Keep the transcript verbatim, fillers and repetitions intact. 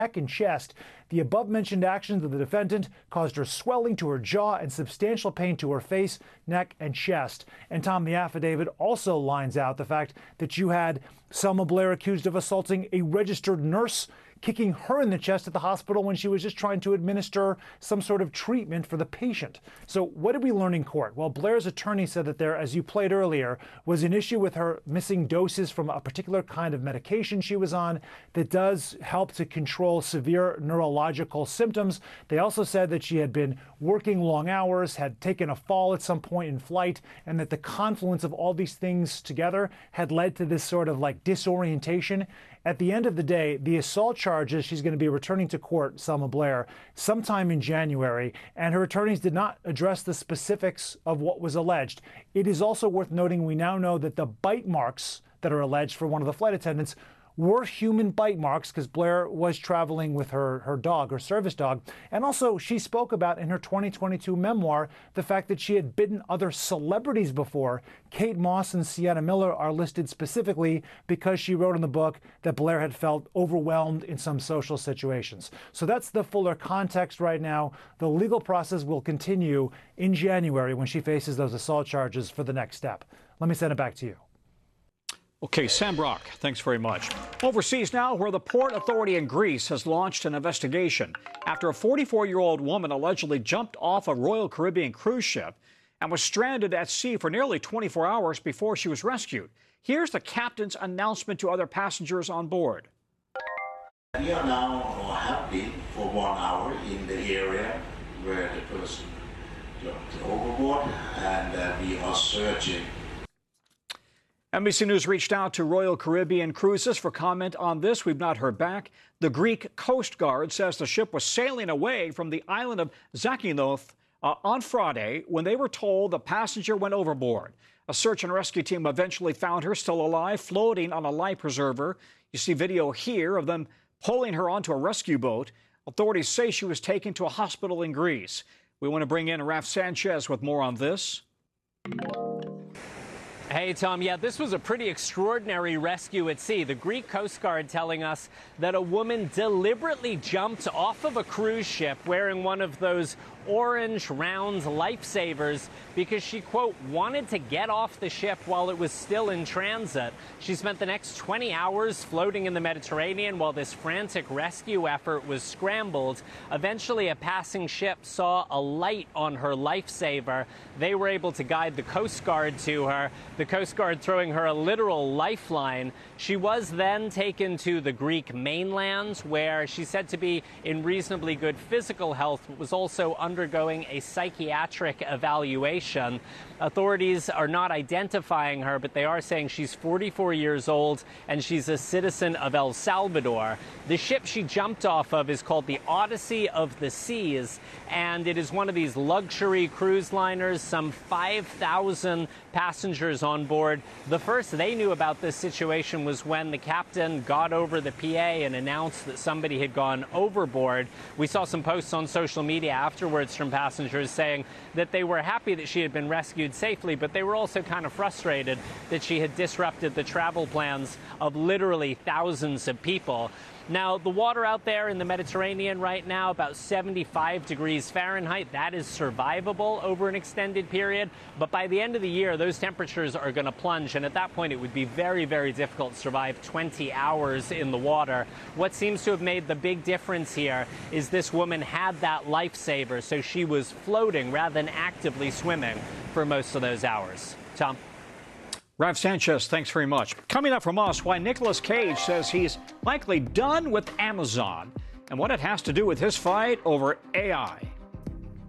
neck and chest. The above-mentioned actions of the defendant caused her swelling to her jaw and substantial pain to her face, neck, and chest. And Tom, the affidavit also lines out the fact that you had Selma Blair accused of assaulting a registered nurse, kicking her in the chest at the hospital when she was just trying to administer some sort of treatment for the patient. So what did we learn in court? Well, Blair's attorney said that there, as you played earlier, was an issue with her missing doses from a particular kind of medication she was on that does help to control severe neurological symptoms. They also said that she had been working long hours, had taken a fall at some point in flight, and that the confluence of all these things together had led to this sort of like disorientation. At the end of the day, the assault charges, she's going to be returning to court, Selma Blair, sometime in January, and her attorneys did not address the specifics of what was alleged. It is also worth noting we now know that the bite marks that are alleged for one of the flight attendants were human bite marks because Blair was traveling with her, her dog, her service dog. And also, she spoke about in her twenty twenty-two memoir the fact that she had bitten other celebrities before. Kate Moss and Sienna Miller are listed specifically because she wrote in the book that Blair had felt overwhelmed in some social situations. So that's the fuller context right now. The legal process will continue in January when she faces those assault charges for the next step. Let me send it back to you. Okay, Sam Brock, thanks very much. Overseas now, where the Port Authority in Greece has launched an investigation after a forty-four-year-old woman allegedly jumped off a Royal Caribbean cruise ship and was stranded at sea for nearly twenty-four hours before she was rescued. Here's the captain's announcement to other passengers on board. We are now, or have been, for one hour in the area where the person jumped overboard, and uh, we are searching. N B C News reached out to Royal Caribbean Cruises for comment on this. We've not heard back. The Greek Coast Guard says the ship was sailing away from the island of Zakynthos uh, on Friday when they were told the passenger went overboard. A search and rescue team eventually found her still alive, floating on a life preserver. You see video here of them pulling her onto a rescue boat. Authorities say she was taken to a hospital in Greece. We want to bring in Raf Sanchez with more on this. Hey, Tom. Yeah, this was a pretty extraordinary rescue at sea. The Greek Coast Guard telling us that a woman deliberately jumped off of a cruise ship wearing one of those orange round lifesavers because she, quote, wanted to get off the ship while it was still in transit. She spent the next twenty hours floating in the Mediterranean while this frantic rescue effort was scrambled. Eventually, a passing ship saw a light on her lifesaver. They were able to guide the Coast Guard to her, the Coast Guard throwing her a literal lifeline. She was then taken to the Greek mainland, where she's said to be in reasonably good physical health, but was also undergoing a psychiatric evaluation. Authorities are not identifying her, but they are saying she's forty-four years old and she's a citizen of El Salvador. The ship she jumped off of is called the Odyssey of the Seas, and it is one of these luxury cruise liners, some five thousand passengers on board. The first they knew about this situation was when the captain got over the P A and announced that somebody had gone overboard. We saw some posts on social media afterwards from passengers saying that they were happy that she had been rescued safely, but they were also kind of frustrated that she had disrupted the travel plans of literally thousands of people. Now, the water out there in the Mediterranean right now, about seventy-five degrees Fahrenheit. That is survivable over an extended period. But by the end of the year, those temperatures are going to plunge. And at that point, it would be very, very difficult to survive twenty hours in the water. What seems to have made the big difference here is this woman had that lifesaver, so she was floating rather than actively swimming for most of those hours. Tom? Raf Sanchez, thanks very much. Coming up from us, why Nicolas Cage says he's likely done with Amazon and what it has to do with his fight over A I.